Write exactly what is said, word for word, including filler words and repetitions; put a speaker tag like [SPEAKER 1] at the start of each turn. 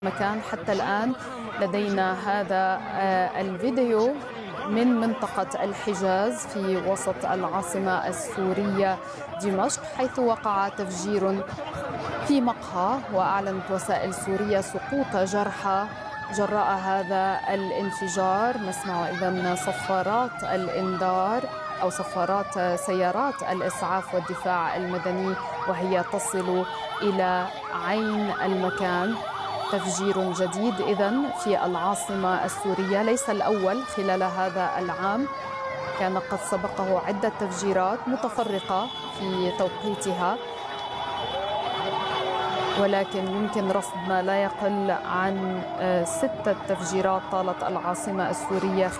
[SPEAKER 1] مكان. حتى الآن لدينا هذا الفيديو من منطقة الحجاز في وسط العاصمة السورية دمشق، حيث وقع تفجير في مقهى، وأعلنت وسائل سورية سقوط جرحى جراء هذا الانفجار. نسمع إذن صفارات الإنذار أو صفارات سيارات الإسعاف والدفاع المدني وهي تصل إلى عين المكان. تفجير جديد إذن في العاصمة السورية، ليس الأول خلال هذا العام، كان قد سبقه عدة تفجيرات متفرقة في توقيتها، ولكن يمكن رصد ما لا يقل عن ستة تفجيرات طالت العاصمة السورية